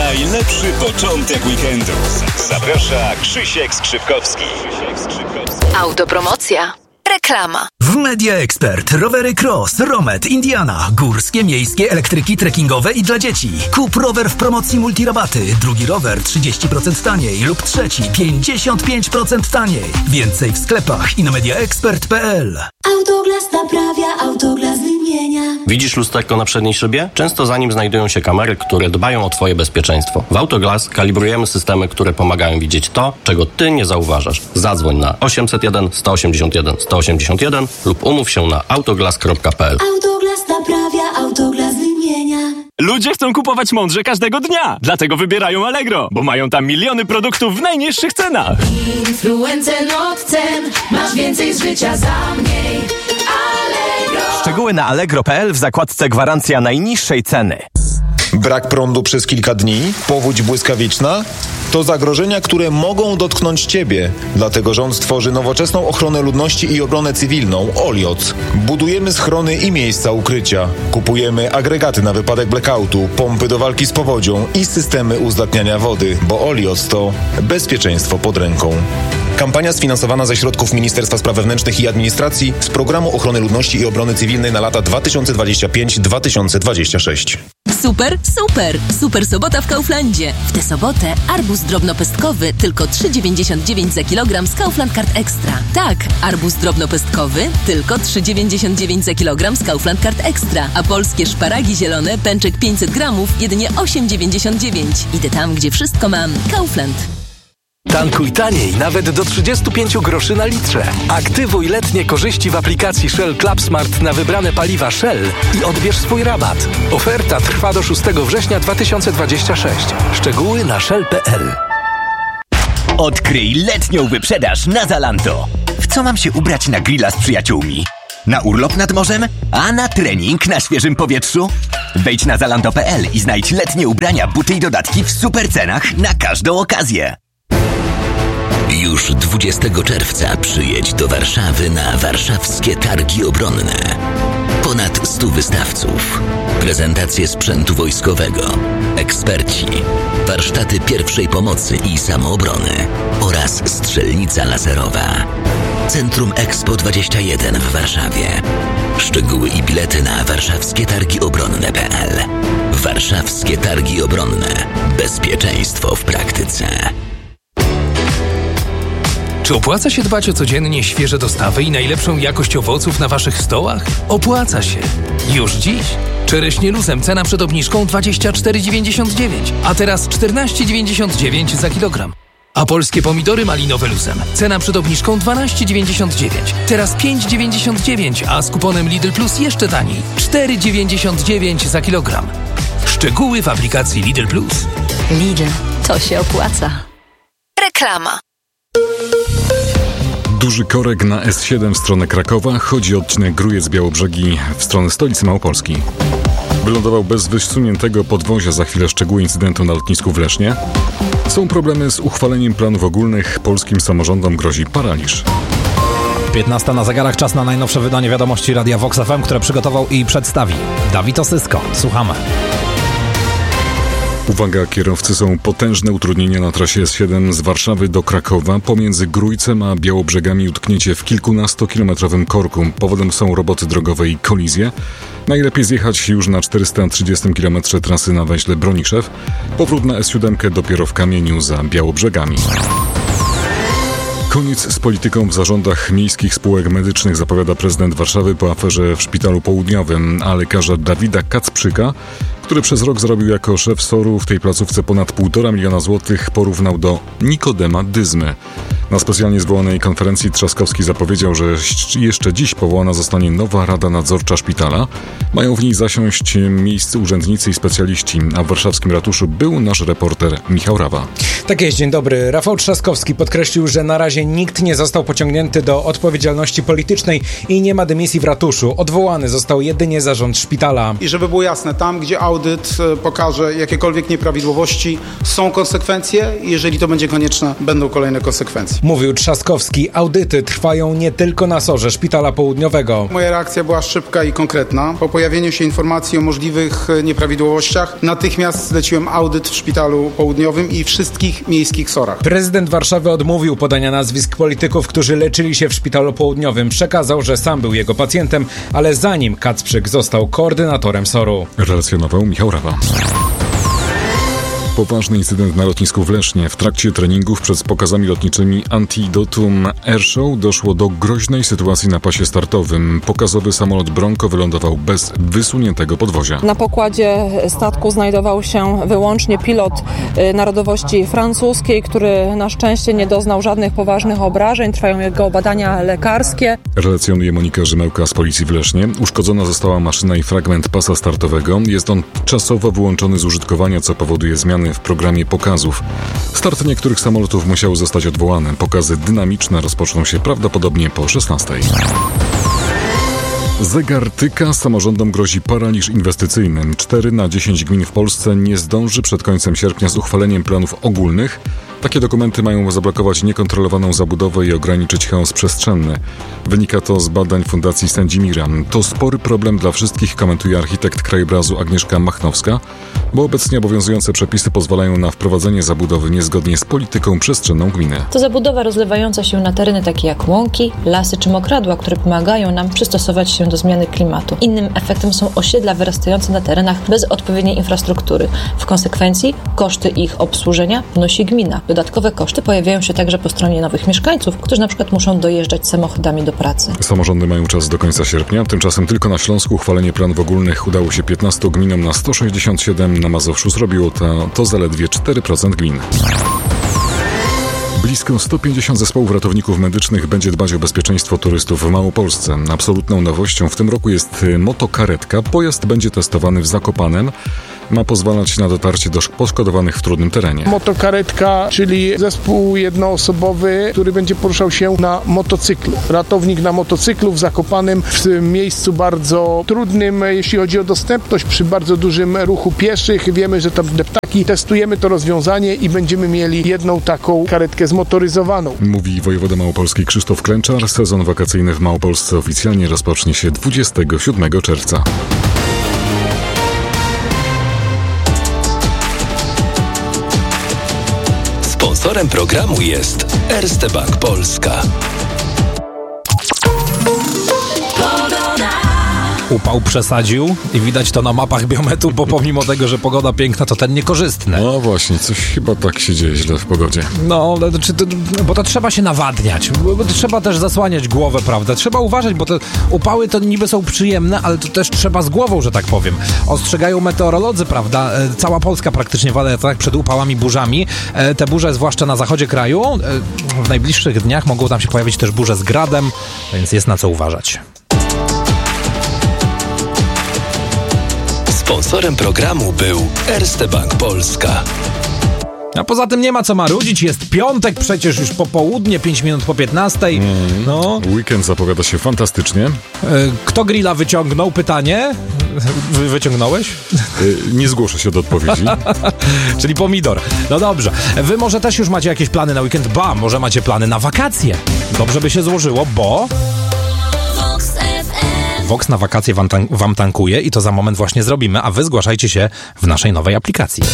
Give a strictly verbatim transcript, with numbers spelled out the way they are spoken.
najlepszy początek weekendu. Zaprasza Krzysiek Skrzypkowski. Autopromocja. Reklama. W Media Expert rowery Cross, Romet, Indiana, górskie, miejskie, elektryki, trekkingowe i dla dzieci. Kup rower w promocji Multirabaty. Drugi rower trzydzieści procent taniej lub trzeci pięćdziesiąt pięć procent taniej. Więcej w sklepach i na mediaexpert kropka p l. Autoglas naprawia, Autoglas wymienia. Widzisz lusterko na przedniej szybie? Często za nim znajdują się kamery, które dbają o Twoje bezpieczeństwo. W Autoglas kalibrujemy systemy, które pomagają widzieć to, czego Ty nie zauważasz. Zadzwoń na osiemset jeden sto osiemdziesiąt jeden sto osiemdziesiąt jeden lub umów się na autoglas kropka p l. Autoglas naprawia, Autoglas wymienia. Ludzie chcą kupować mądrze każdego dnia, dlatego wybierają Allegro, bo mają tam miliony produktów w najniższych cenach. Influencer od cen, masz więcej z życia za mniej. Allegro. Szczegóły na allegro kropka p l w zakładce gwarancja najniższej ceny. Brak prądu przez kilka dni? Powódź błyskawiczna? To zagrożenia, które mogą dotknąć Ciebie. Dlatego rząd stworzy nowoczesną ochronę ludności i obronę cywilną OLIOC. Budujemy schrony i miejsca ukrycia. Kupujemy agregaty na wypadek blackoutu, pompy do walki z powodzią i systemy uzdatniania wody, bo OLIOC to bezpieczeństwo pod ręką. Kampania sfinansowana ze środków Ministerstwa Spraw Wewnętrznych i Administracji z Programu Ochrony Ludności i Obrony Cywilnej na lata dwa tysiące dwudziesty piąty do dwa tysiące dwudziestego szóstego. Super, super! Super sobota w Kauflandzie. W tę sobotę arbuz drobnopestkowy tylko trzy dziewięćdziesiąt dziewięć za kilogram z Kaufland Card Extra. Tak, arbuz drobnopestkowy tylko trzy dziewięćdziesiąt dziewięć za kilogram z Kaufland Card Extra, a polskie szparagi zielone pęczek pięćset gramów jedynie osiem dziewięćdziesiąt dziewięć. Idę tam, gdzie wszystko mam. Kaufland. Tankuj taniej, nawet do trzydzieści pięć groszy na litrze. Aktywuj letnie korzyści w aplikacji Shell Club Smart na wybrane paliwa Shell i odbierz swój rabat. Oferta trwa do szóstego września dwa tysiące dwudziestego szóstego. Szczegóły na shell kropka p l. Odkryj letnią wyprzedaż na Zalando. W co mam się ubrać na grilla z przyjaciółmi? Na urlop nad morzem? A na trening na świeżym powietrzu? Wejdź na zalando kropka p l i znajdź letnie ubrania, buty i dodatki w super cenach na każdą okazję. Już dwudziestego czerwca przyjedź do Warszawy na warszawskie targi obronne. Ponad stu wystawców, prezentacje sprzętu wojskowego, eksperci, warsztaty pierwszej pomocy i samoobrony oraz strzelnica laserowa. Centrum Expo dwadzieścia jeden w Warszawie. Szczegóły i bilety na warszawskie targi obronne kropka p l. Warszawskie targi obronne. Bezpieczeństwo w praktyce. Czy opłaca się dbać o codziennie świeże dostawy i najlepszą jakość owoców na Waszych stołach? Opłaca się. Już dziś. Czereśnie luzem cena przed obniżką dwadzieścia cztery dziewięćdziesiąt dziewięć, a teraz czternaście dziewięćdziesiąt dziewięć za kilogram. A polskie pomidory malinowe luzem. Cena przed obniżką dwanaście dziewięćdziesiąt dziewięć, teraz pięć dziewięćdziesiąt dziewięć, a z kuponem Lidl Plus jeszcze taniej. cztery dziewięćdziesiąt dziewięć za kilogram. Szczegóły w aplikacji Lidl Plus. Lidl, to się opłaca. Reklama. Duży korek na S siedem w stronę Krakowa. Chodzi o odcinek Grójec-Białobrzegi w stronę stolicy Małopolski. Wylądował bez wysuniętego podwozia. Za chwilę szczegóły incydentu na lotnisku w Lesznie. Są problemy z uchwaleniem planów ogólnych. Polskim samorządom grozi paraliż. piętnasta na zegarach, czas na najnowsze wydanie wiadomości Radia Vox F M, które przygotował i przedstawi Dawid Osysko. Słuchamy. Uwaga, kierowcy, są potężne utrudnienia na trasie S siedem z Warszawy do Krakowa. Pomiędzy Grójcem a Białobrzegami utkniecie w kilkunastokilometrowym korku. Powodem są roboty drogowe i kolizje. Najlepiej zjechać już na czterysta trzydziestym kilometrze trasy na węźle Broniszew. Powrót na S siedem dopiero w Kamieniu za Białobrzegami. Koniec z polityką w zarządach miejskich spółek medycznych, zapowiada prezydent Warszawy po aferze w Szpitalu Południowym, a lekarza Dawida Kacprzyka, który przez rok zarobił jako szef S O R-u w tej placówce ponad półtora miliona złotych, porównał do Nikodema Dyzmy. Na specjalnie zwołanej konferencji Trzaskowski zapowiedział, że jeszcze dziś powołana zostanie nowa Rada Nadzorcza Szpitala. Mają w niej zasiąść miejscy urzędnicy i specjaliści, a w warszawskim ratuszu był nasz reporter Michał Rawa. Tak jest, dzień dobry. Rafał Trzaskowski podkreślił, że na razie nikt nie został pociągnięty do odpowiedzialności politycznej i nie ma dymisji w ratuszu. Odwołany został jedynie zarząd szpitala. I żeby było jasne, tam gdzie audyt pokaże jakiekolwiek nieprawidłowości, są konsekwencje i jeżeli to będzie konieczne, będą kolejne konsekwencje. Mówił Trzaskowski. Audyty trwają nie tylko na sorze Szpitala Południowego. Moja reakcja była szybka i konkretna. Po pojawieniu się informacji o możliwych nieprawidłowościach natychmiast zleciłem audyt w Szpitalu Południowym i wszystkich miejskich sorach. Prezydent Warszawy odmówił podania nazwisk polityków, którzy leczyli się w Szpitalu Południowym. Przekazał, że sam był jego pacjentem, ale zanim Kacprzyk został koordynatorem soru. Relacjonował Michał Rawa. Poważny incydent na lotnisku w Lesznie. W trakcie treningów przed pokazami lotniczymi Antidotum Airshow doszło do groźnej sytuacji na pasie startowym. Pokazowy samolot Bronco wylądował bez wysuniętego podwozia. Na pokładzie statku znajdował się wyłącznie pilot narodowości francuskiej, który na szczęście nie doznał żadnych poważnych obrażeń. Trwają jego badania lekarskie. Relacjonuje Monika Rzymełka z policji w Lesznie. Uszkodzona została maszyna i fragment pasa startowego. Jest on czasowo wyłączony z użytkowania, co powoduje zmiany w programie pokazów. Start niektórych samolotów musiał zostać odwołany. Pokazy dynamiczne rozpoczną się prawdopodobnie po szesnastej. Zegar tyka, samorządom grozi paraliż inwestycyjny. cztery na dziesięć gmin w Polsce nie zdąży przed końcem sierpnia z uchwaleniem planów ogólnych. Takie dokumenty mają zablokować niekontrolowaną zabudowę i ograniczyć chaos przestrzenny. Wynika to z badań Fundacji Sędzimira. To spory problem dla wszystkich, komentuje architekt krajobrazu Agnieszka Machnowska, bo obecnie obowiązujące przepisy pozwalają na wprowadzenie zabudowy niezgodnie z polityką przestrzenną gminy. To zabudowa rozlewająca się na tereny takie jak łąki, lasy czy mokradła, które pomagają nam przystosować się do zmiany klimatu. Innym efektem są osiedla wyrastające na terenach bez odpowiedniej infrastruktury. W konsekwencji koszty ich obsłużenia ponosi gmina. Dodatkowe koszty pojawiają się także po stronie nowych mieszkańców, którzy na przykład muszą dojeżdżać samochodami do pracy. Samorządy mają czas do końca sierpnia, tymczasem tylko na Śląsku uchwalenie planów ogólnych udało się piętnastu gminom na sto sześćdziesiąt siedem, na Mazowszu zrobiło to, to zaledwie cztery procent gmin. Blisko sto pięćdziesiąt zespołów ratowników medycznych będzie dbać o bezpieczeństwo turystów w Małopolsce. Absolutną nowością w tym roku jest motokaretka. Pojazd będzie testowany w Zakopanem. Ma pozwalać na dotarcie do poszkodowanych w trudnym terenie. Motokaretka, czyli zespół jednoosobowy, który będzie poruszał się na motocyklu. Ratownik na motocyklu w Zakopanem, w miejscu bardzo trudnym, jeśli chodzi o dostępność, przy bardzo dużym ruchu pieszych. Wiemy, że tam deptaki. Testujemy to rozwiązanie i będziemy mieli jedną taką karetkę zmotoryzowaną. Mówi wojewoda małopolski Krzysztof Klęczar. Sezon wakacyjny w Małopolsce oficjalnie rozpocznie się dwudziestego siódmego czerwca. Sponsorem programu jest Erste Bank Polska. Upał przesadził i widać to na mapach biometru, bo pomimo tego, że pogoda piękna, to ten niekorzystny. No właśnie, coś chyba tak się dzieje źle w pogodzie. No, czy to, bo to trzeba się nawadniać, bo to trzeba też zasłaniać głowę, prawda? Trzeba uważać, bo te upały to niby są przyjemne, ale to też trzeba z głową, że tak powiem. Ostrzegają meteorolodzy, prawda? Cała Polska praktycznie wada tak przed upałami, burzami. Te burze, zwłaszcza na zachodzie kraju, w najbliższych dniach mogą tam się pojawić też burze z gradem, więc jest na co uważać. Sponsorem programu był Erste Bank Polska. A poza tym nie ma co marudzić, jest piątek, przecież już popołudnie, pięć minut po piętnastej. Mm. No. Weekend zapowiada się fantastycznie. Kto grilla wyciągnął? Pytanie. Wy wyciągnąłeś? Nie zgłoszę się do odpowiedzi. Czyli pomidor. No dobrze. Wy może też już macie jakieś plany na weekend? Ba, może macie plany na wakacje. Dobrze by się złożyło, bo... Vox na wakacje wam, tank- wam tankuje i to za moment właśnie zrobimy, a wy zgłaszajcie się w naszej nowej aplikacji.